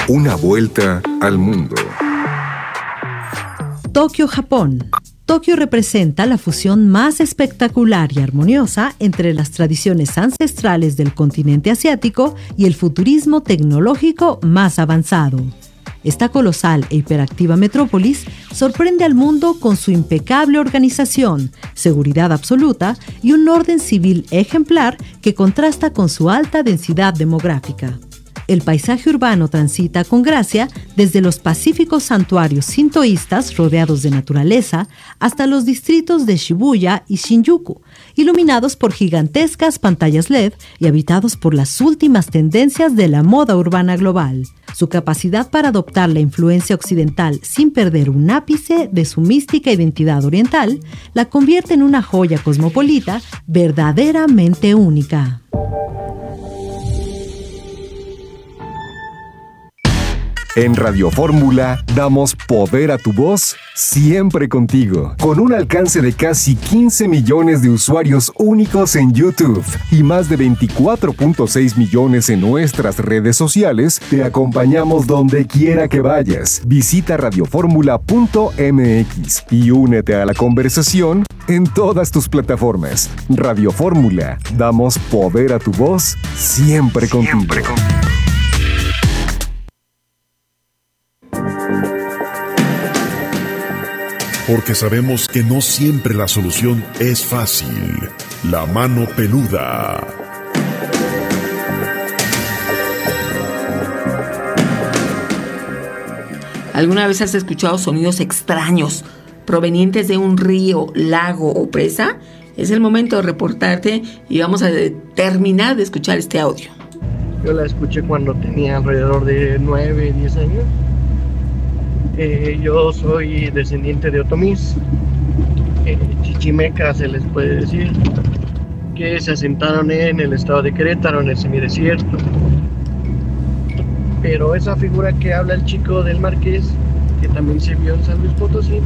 Una vuelta al mundo. Tokio, Japón. Tokio representa la fusión más espectacular y armoniosa entre las tradiciones ancestrales del continente asiático y el futurismo tecnológico más avanzado. Esta colosal e hiperactiva metrópolis sorprende al mundo con su impecable organización, seguridad absoluta y un orden civil ejemplar que contrasta con su alta densidad demográfica. El paisaje urbano transita con gracia desde los pacíficos santuarios sintoístas rodeados de naturaleza hasta los distritos de Shibuya y Shinjuku, iluminados por gigantescas pantallas LED y habitados por las últimas tendencias de la moda urbana global. Su capacidad para adoptar la influencia occidental sin perder un ápice de su mística identidad oriental la convierte en una joya cosmopolita verdaderamente única. En Radio Fórmula damos poder a tu voz siempre contigo, con un alcance de casi 15 millones de usuarios únicos en YouTube y más de 24.6 millones en nuestras redes sociales. Te acompañamos donde quiera que vayas. Visita radioformula.mx y únete a la conversación en todas tus plataformas. Radio Fórmula, damos poder a tu voz siempre contigo. Porque sabemos que no siempre la solución es fácil. La mano peluda. ¿Alguna vez has escuchado sonidos extraños provenientes de un río, lago o presa? Es el momento de reportarte y vamos a terminar de escuchar este audio. Yo la escuché cuando tenía alrededor de 9, 10 años. Yo soy descendiente de otomís, chichimecas se les puede decir, que se asentaron en el estado de Querétaro, en el semidesierto. Pero esa figura que habla el chico del Marqués, que también se vio en San Luis Potosí,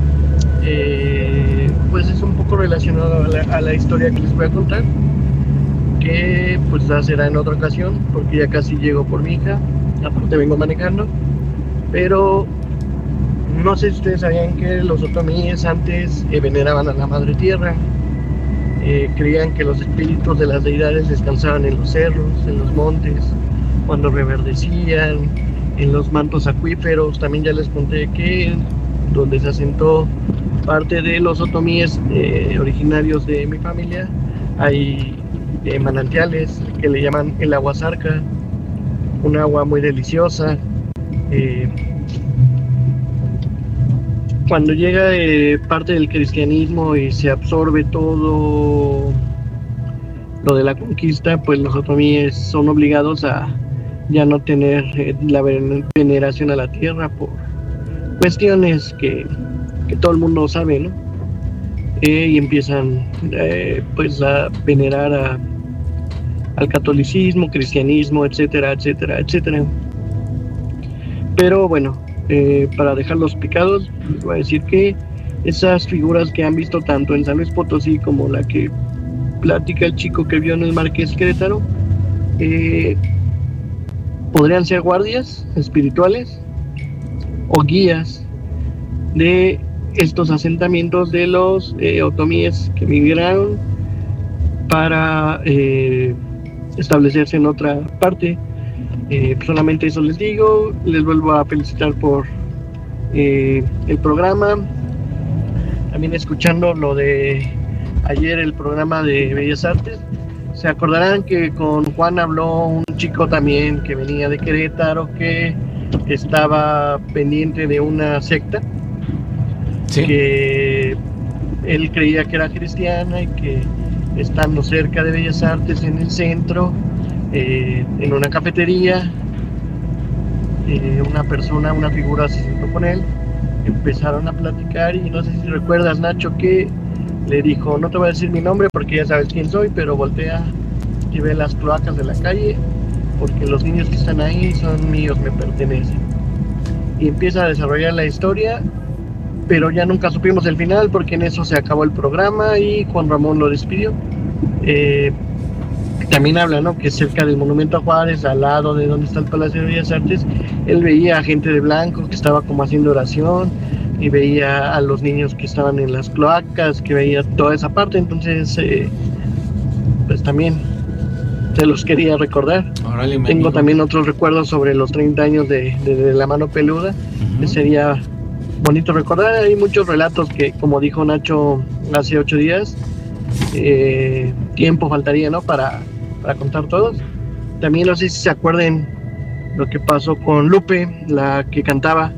pues es un poco relacionado a la historia que les voy a contar, que pues ya será en otra ocasión, porque ya casi llego por mi hija, aparte vengo manejando, pero no sé si ustedes sabían que los otomíes antes veneraban a la Madre Tierra, creían que los espíritus de las deidades descansaban en los cerros, en los montes, cuando reverdecían, en los mantos acuíferos. También ya les conté que donde se asentó parte de los otomíes originarios de mi familia, hay manantiales que le llaman el agua zarca, un agua muy deliciosa. Cuando llega parte del cristianismo y se absorbe todo lo de la conquista, pues los otomíes son obligados a ya no tener la veneración a la tierra por cuestiones que todo el mundo sabe, ¿no? Y empiezan pues a venerar al catolicismo, cristianismo, etcétera, etcétera, etcétera. Pero bueno, para dejarlos picados, les voy a decir que esas figuras que han visto tanto en San Luis Potosí como la que platica el chico que vio en el Marqués Querétaro, podrían ser guardias espirituales o guías de estos asentamientos de los otomíes que migraron para establecerse en otra parte. Solamente eso les digo. Les vuelvo a felicitar por el programa. También escuchando lo de ayer, el programa de Bellas Artes, se acordarán que con Juan habló un chico también que venía de Querétaro, que estaba pendiente de una secta, ¿sí?, que él creía que era cristiana y que estando cerca de Bellas Artes en el centro, en una cafetería, una figura se sentó con él, empezaron a platicar y no sé si recuerdas, Nacho, que le dijo: no te voy a decir mi nombre porque ya sabes quién soy, pero voltea y ve las cloacas de la calle porque los niños que están ahí son míos, me pertenecen. Y empieza a desarrollar la historia, pero ya nunca supimos el final porque en eso se acabó el programa y Juan Ramón lo despidió. también habla, ¿no?, que cerca del Monumento a Juárez, al lado de donde está el Palacio de Bellas Artes, él veía a gente de blanco que estaba como haciendo oración, y veía a los niños que estaban en las cloacas, que veía toda esa parte. Entonces pues también se los quería recordar. Órale, Tengo amigo. también otros recuerdos sobre los 30 años de La Mano Peluda, que sería bonito recordar. Hay muchos relatos que, como dijo Nacho hace 8 días, tiempo faltaría, ¿no?, para contar todos. También no sé si se acuerden lo que pasó con Lupe, la que cantaba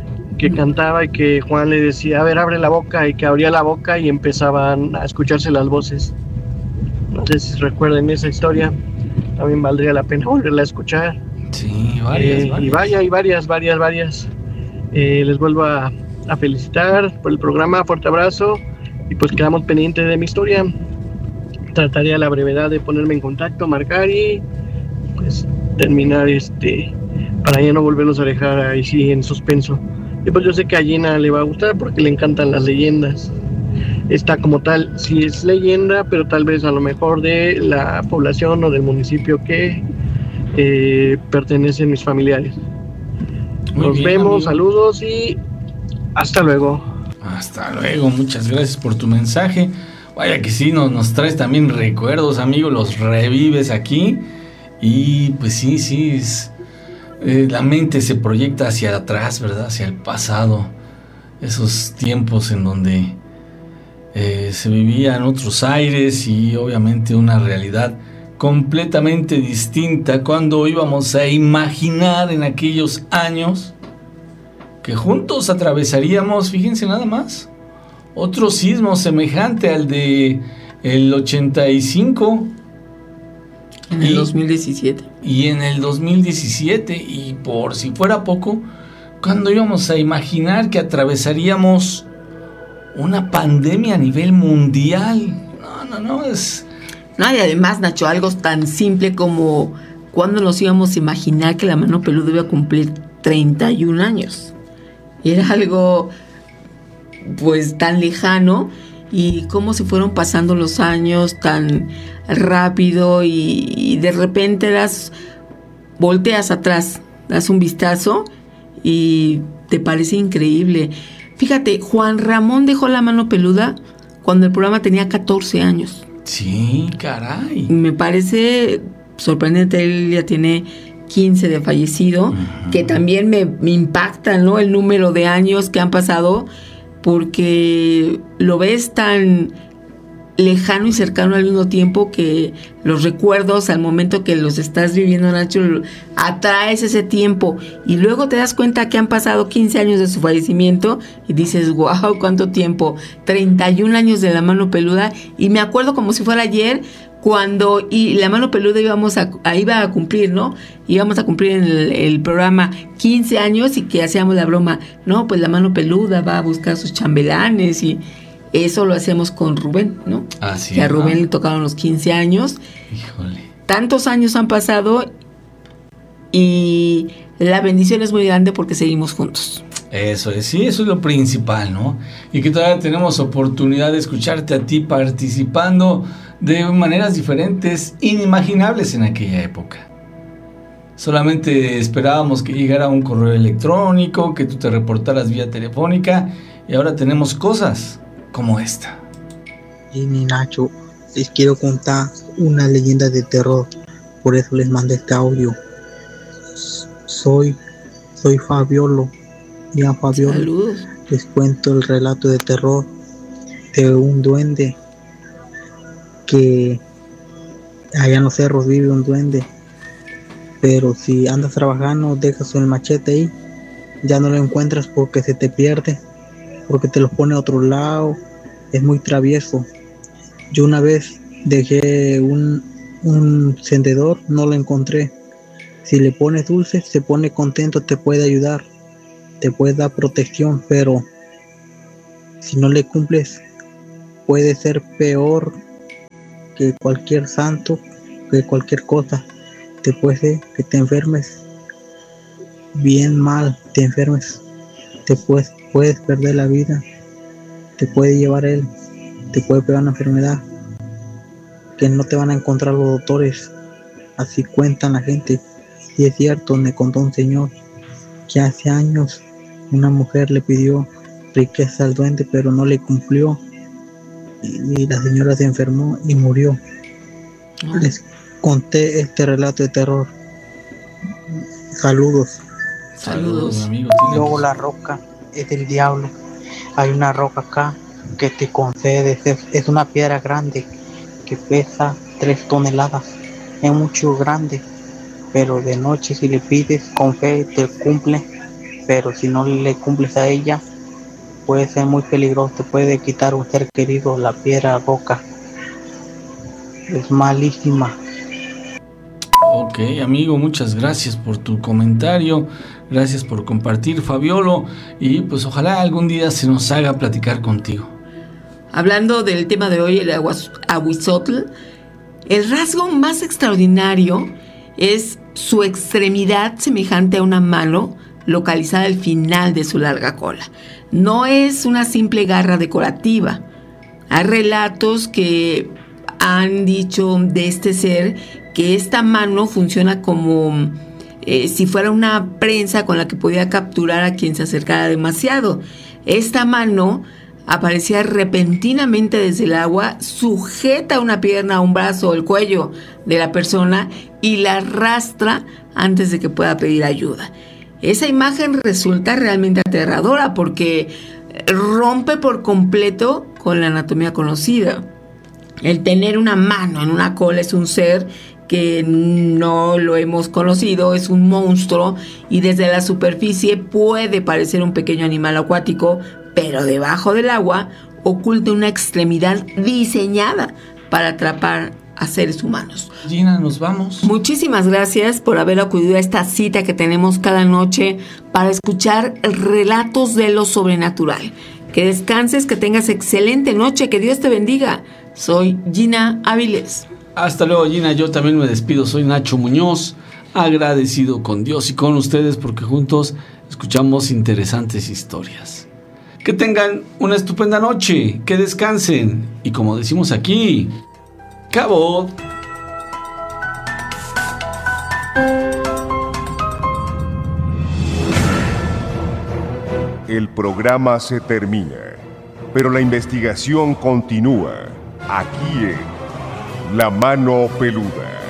y que Juan le decía, a ver, abre la boca, y que abría la boca y empezaban a escucharse las voces. No sé si recuerden esa historia, también valdría la pena volverla a escuchar. Sí, varias. Y varias. Les vuelvo a felicitar por el programa, fuerte abrazo, y pues quedamos pendientes de mi historia. Trataré a la brevedad de ponerme en contacto, marcar y pues terminar para ya no volverlos a dejar ahí sí en suspenso. Y pues yo sé que a Gina le va a gustar porque le encantan las leyendas. Esta como tal sí es leyenda, pero tal vez a lo mejor de la población o del municipio que pertenecen mis familiares. Muy Nos bien, vemos, amigo. saludos y hasta luego. Hasta luego, muchas gracias por tu mensaje. Vaya que sí, nos traes también recuerdos, amigo, los revives aquí. Y pues sí, la mente se proyecta hacia atrás, ¿verdad? Hacia el pasado. Esos tiempos en donde se vivían otros aires y obviamente una realidad completamente distinta, cuando íbamos a imaginar en aquellos años que juntos atravesaríamos, fíjense nada más, otro sismo semejante al de el 85 en el 2017 y en el 2017, y por si fuera poco, cuando íbamos a imaginar que atravesaríamos una pandemia a nivel mundial. No, es... No, y además, Nacho, algo tan simple como cuando nos íbamos a imaginar que La Mano Peluda iba a cumplir 31 años. Era algo pues tan lejano, y cómo se fueron pasando los años tan rápido, y de repente volteas atrás, das un vistazo y te parece increíble. Fíjate, Juan Ramón dejó La Mano Peluda cuando el programa tenía 14 años. Sí, caray. Me parece sorprendente, él ya tiene 15 de fallecido, que también me impacta, ¿no?, el número de años que han pasado, porque lo ves tan lejano y cercano al mismo tiempo, que los recuerdos al momento que los estás viviendo, Nacho, atraes ese tiempo, y luego te das cuenta que han pasado 15 años de su fallecimiento y dices, wow, cuánto tiempo, 31 años de La Mano Peluda. Y me acuerdo como si fuera ayer, cuando La Mano Peluda iba a cumplir, ¿no? Íbamos a cumplir en el programa 15 años, y que hacíamos la broma, no, pues La Mano Peluda va a buscar sus chambelanes, y eso lo hacemos con Rubén, ¿no? Así que a es, Rubén ¿no? le tocaron los 15 años. Híjole. Tantos años han pasado y la bendición es muy grande porque seguimos juntos. Eso es, sí, eso es lo principal, ¿no? Y que todavía tenemos oportunidad de escucharte a ti participando de maneras diferentes, inimaginables en aquella época. Solamente esperábamos que llegara un correo electrónico, que tú te reportaras vía telefónica, y ahora tenemos cosas como esta. Y ni Nacho, les quiero contar una leyenda de terror, por eso les mandé este audio. Soy Fabiolo, y a Fabiolo Saludos. les cuento el relato de terror de un duende, que allá en los cerros vive un duende, pero si andas trabajando, dejas el machete ahí, ya no lo encuentras porque se te pierde, porque te lo pone a otro lado, es muy travieso. Yo una vez dejé un encendedor, no lo encontré. Si le pones dulce, se pone contento, te puede ayudar, te puede dar protección, pero si no le cumples, puede ser peor que cualquier santo, que cualquier cosa. Te puede ser que te enfermes bien mal, te enfermes, te puedes perder la vida, te puede llevar él, te puede pegar una enfermedad. que no te van a encontrar los doctores. Así cuentan la gente. Y es cierto, me contó un señor que hace años una mujer le pidió riqueza al duende, pero no le cumplió. Y la señora se enfermó y murió. Les conté este relato de terror. Saludos. Saludos. Amigo. Luego la roca es del diablo. Hay una roca acá que te concede. Es una piedra grande que pesa 3 toneladas. Es mucho grande. Pero de noche si le pides con fe te cumple. Pero si no le cumples a ella, puede ser muy peligroso. Te puede quitar un ser querido. La piedra roca es malísima. Ok, amigo, muchas gracias por tu comentario, gracias por compartir, Fabiolo, y pues ojalá algún día se nos haga platicar contigo. Hablando del tema de hoy, el ahuizotl, el rasgo más extraordinario es su extremidad semejante a una mano localizada al final de su larga cola. No es una simple garra decorativa. Hay relatos que han dicho de este ser que esta mano funciona como si fuera una prensa con la que podía capturar a quien se acercara demasiado. Esta mano aparecía repentinamente desde el agua, sujeta una pierna, un brazo o el cuello de la persona y la arrastra antes de que pueda pedir ayuda. Esa imagen resulta realmente aterradora porque rompe por completo con la anatomía conocida. El tener una mano en una cola es un ser que no lo hemos conocido, es un monstruo y desde la superficie puede parecer un pequeño animal acuático, pero debajo del agua oculta una extremidad diseñada para atrapar a seres humanos. Gina, nos vamos. Muchísimas gracias por haber acudido a esta cita que tenemos cada noche para escuchar relatos de lo sobrenatural. Que descanses, que tengas excelente noche, que Dios te bendiga. Soy Gina Áviles. Hasta luego, Gina. Yo también me despido. Soy Nacho Muñoz, agradecido con Dios y con ustedes porque juntos escuchamos interesantes historias. Que tengan una estupenda noche, que descansen y como decimos aquí, ¡Cabo! El programa se termina, pero la investigación continúa aquí en La Mano Peluda.